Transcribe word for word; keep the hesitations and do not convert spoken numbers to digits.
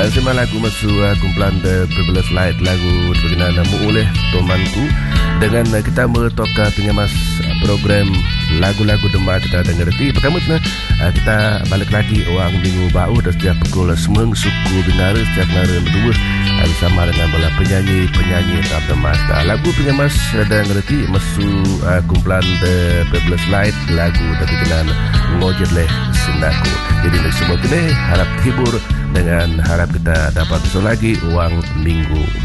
Uh, Sima lagu masuk uh, kumpulan The Privilege Light, lagu berkenaan mu oleh temanku. Dengan uh, kita mertoka pengemas uh, program lagu-lagu Demak kita dengar di pertama uh, kita balik lagi orang minggu bau dan setiap pukul semeng suku binara setiap nara berdua uh, bersama dengan bola penyanyi-penyanyi Rap Demak. Uh, lagu pengemas uh, dengar di masuk uh, kumpulan The Privilege Light, lagu berkenaan ngojek leh sinaku. Jadi nak semua kini harap hibur dengan harap kita dapat besok lagi uang minggu